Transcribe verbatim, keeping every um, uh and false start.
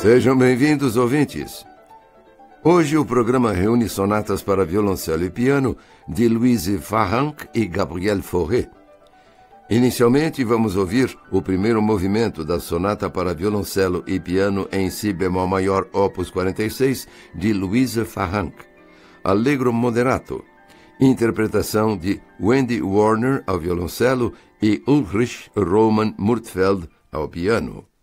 Sejam bem-vindos, ouvintes. Hoje o programa reúne sonatas para violoncelo e piano de Louise Farranc e Gabriel Fauré. Inicialmente vamos ouvir o primeiro movimento da sonata para violoncelo e piano em si bemol maior opus quarenta e seis de Louise Farranc, Allegro moderato, interpretação de Wendy Warner ao violoncelo e Ulrich Roman Murtfeld ao piano.